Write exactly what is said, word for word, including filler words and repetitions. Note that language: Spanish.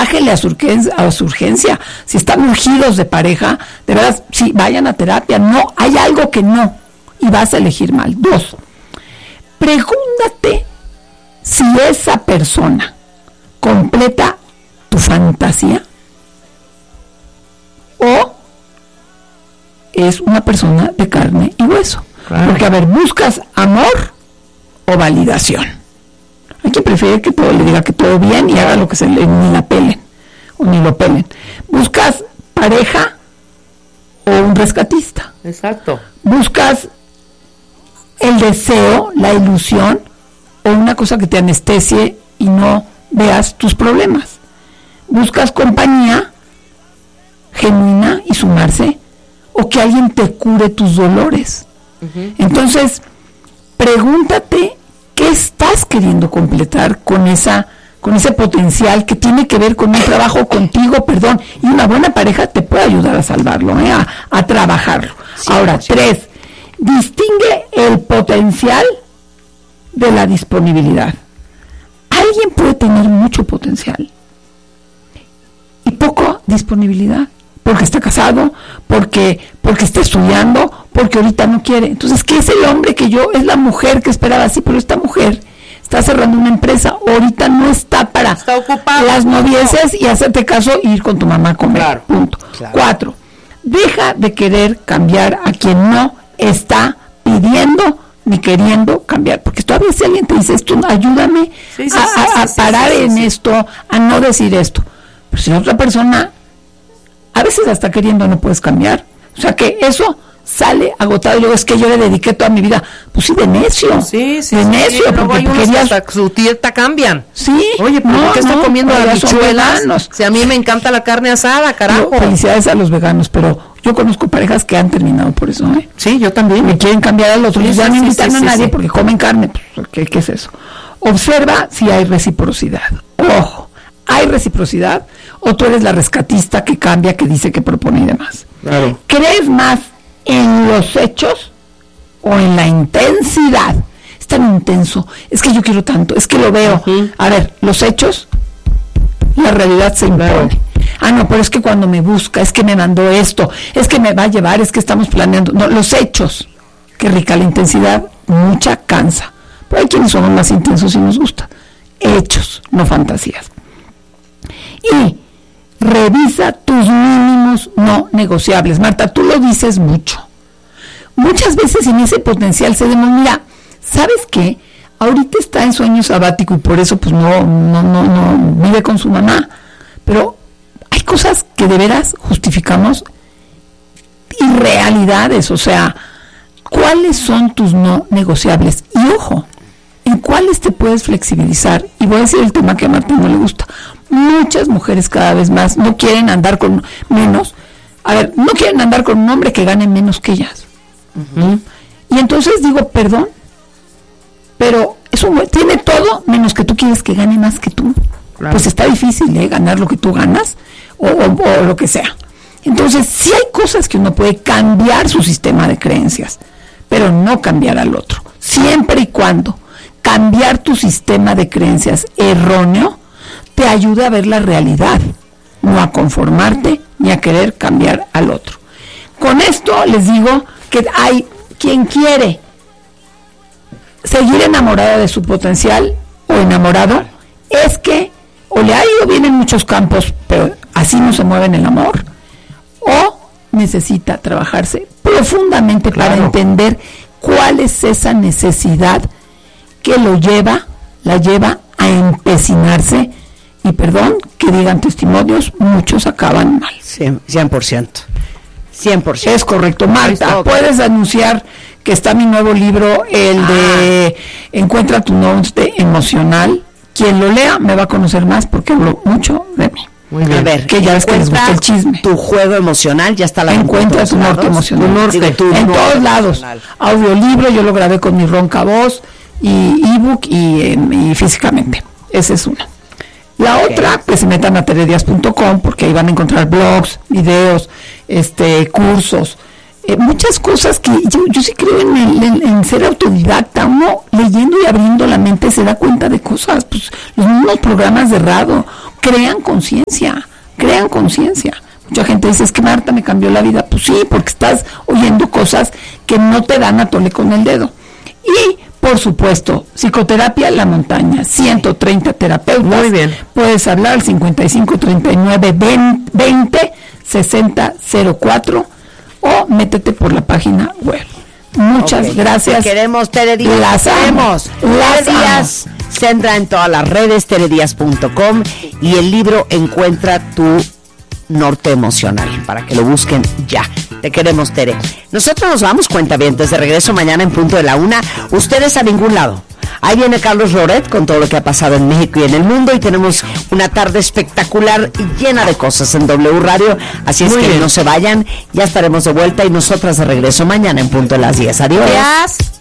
bájenle a su urgencia, a su urgencia. Si están urgidos de pareja, de verdad, sí, vayan a terapia. No, hay algo que no, y vas a elegir mal. Dos, pregúntate si esa persona completa tu fantasía o es una persona de carne y hueso. Claro. Porque, a ver, ¿buscas amor o validación? Hay quien prefiere que todo le diga que todo bien y haga lo que se le, ni la pelen o ni lo pelen. ¿Buscas pareja o un rescatista? Exacto. ¿Buscas el deseo, la ilusión o una cosa que te anestesie y no veas tus problemas? ¿Buscas compañía genuina y sumarse o que alguien te cure tus dolores? Uh-huh. Entonces, pregúntate qué estás queriendo completar con esa, con ese potencial que tiene que ver con un trabajo contigo, perdón, y una buena pareja te puede ayudar a salvarlo, ¿eh? a, a trabajarlo. Sí, Ahora, sí. tres, distingue el potencial de la disponibilidad. Alguien puede tener mucho potencial y poca disponibilidad, porque está casado, porque, porque está estudiando, porque ahorita no quiere. Entonces, ¿qué es el hombre que yo? Es la mujer que esperaba así, pero esta mujer está cerrando una empresa, ahorita no está para está ocupado, las novieces no. y hacerte caso e ir con tu mamá a comer. Claro, punto. Claro. Cuatro, deja de querer cambiar a quien no está pidiendo ni queriendo cambiar, porque todavía si alguien te dice esto, ayúdame sí, sí, a, sí, a, a sí, parar sí, sí, en sí. esto, a no decir esto. Pero si la otra persona, a veces hasta queriendo no puedes cambiar, o sea que eso sale agotado y luego es que yo le dediqué toda mi vida, pues sí, de necio, sí, sí, de sí, necio, sí, porque querías... hasta su dieta cambian. Sí. Oye, ¿por no, qué está no, comiendo habichuelas? Si a mí me encanta la carne asada, carajo. No, felicidades a los veganos, pero yo conozco parejas que han terminado por eso, ¿eh? Sí, yo también. Me quieren cambiar al otro, sí, ya sí, no sí, invitan sí, a nadie sí. porque comen carne, pues, ¿qué, ¿qué es eso? Observa si hay reciprocidad. Ojo, ¿hay reciprocidad? O tú eres la rescatista que cambia, que dice, que propone y demás. Claro. ¿Crees más en los hechos o en la intensidad? Es tan intenso, es que yo quiero tanto, es que lo veo. Uh-huh. A ver, los hechos, la realidad se impone. Claro. Ah, no, pero es que cuando me busca, es que me mandó esto, es que me va a llevar, es que estamos planeando. No, los hechos, qué rica la intensidad, mucha cansa. Pero hay quienes somos más intensos y nos gusta. Hechos, no fantasías. Y revisa tus mínimos no negociables. Marta, tú lo dices mucho. Muchas veces en ese potencial se demuestra, mira, ¿sabes qué? Ahorita está en sueño sabático y por eso pues no, no, no, no vive con su mamá. Pero hay cosas que de veras justificamos irrealidades, o sea, ¿cuáles son tus no negociables? Y ojo, ¿en cuáles te puedes flexibilizar? Y voy a decir el tema que a Marta no le gusta. Muchas mujeres cada vez más no quieren andar con menos, a ver, no quieren andar con un hombre que gane menos que ellas. Uh-huh. Y entonces digo, perdón, pero eso tiene todo menos que tú quieres que gane más que tú. Claro. Pues está difícil, ¿eh? Ganar lo que tú ganas o, o, o lo que sea. Entonces, sí hay cosas que uno puede cambiar su sistema de creencias, pero no cambiar al otro. Siempre y cuando cambiar tu sistema de creencias erróneo te ayude a ver la realidad, no a conformarte ni a querer cambiar al otro. Con esto les digo que hay quien quiere seguir enamorada de su potencial o enamorado, es que o le ha ido bien en muchos campos, pero así no se mueve en el amor, o necesita trabajarse profundamente claro. para entender cuál es esa necesidad que lo lleva, la lleva a empecinarse. Y perdón, que digan testimonios, muchos acaban mal. cien por ciento. cien por ciento. Es correcto. Marta, puedes anunciar que está mi nuevo libro, el ah. de Encuentra tu norte emocional. Quien lo lea me va a conocer más porque hablo mucho de mí. Muy bien. A ver, que ya ves que les gusta el chisme. Tu juego emocional ya está la Encuentra tu norte emocional. Norte, Digo, tu en norte todos lados. Emocional. Audiolibro, yo lo grabé con mi ronca voz, y ebook y, y, y físicamente. Esa es una. La okay. otra, que se metan a teredias punto com porque ahí van a encontrar blogs, videos, este, cursos, eh, muchas cosas que yo, yo sí creo en, el, en, en ser autodidacta. Uno leyendo y abriendo la mente se da cuenta de cosas. Pues los mismos programas de radio crean conciencia, crean conciencia. Mucha gente dice, es que Marta me cambió la vida. Pues sí, porque estás oyendo cosas que no te dan a tole con el dedo. Y, por supuesto, psicoterapia La Montaña, ciento treinta terapeutas. Muy bien. Puedes hablar al cincuenta y cinco treinta y nueve veinte sesenta cero cuatro o métete por la página web. Muchas okay. gracias. Te queremos, Tere Díaz. Las queremos. Las Tere Díaz se entra en todas las redes, tere díaz punto com, y el libro Encuentra tu norte emocional, para que lo busquen ya. Te queremos, Tere. Nosotros nos vamos, cuentavientes, de regreso mañana en punto de la una. Ustedes a ningún lado. Ahí viene Carlos Loret con todo lo que ha pasado en México y en el mundo, y tenemos una tarde espectacular y llena de cosas en W Radio, así es Muy que bien. no se vayan, ya estaremos de vuelta y nosotras de regreso mañana en punto de las diez. Adiós. Gracias.